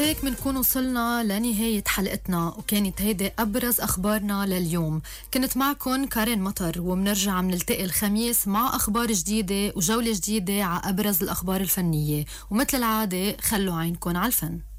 وهيك منكون وصلنا لنهاية حلقتنا، وكانت هيدي أبرز أخبارنا لليوم. كنت معكن كارين مطر، ومنرجع منلتقي الخميس مع أخبار جديدة وجولة جديدة على أبرز الأخبار الفنية. ومثل العادة خلوا عينكن على الفن.